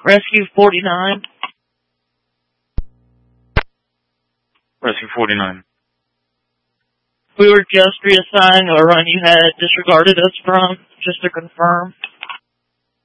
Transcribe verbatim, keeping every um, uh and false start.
Rescue forty-nine. Rescue forty-nine. We were just reassigning a run you had disregarded us from, just to confirm.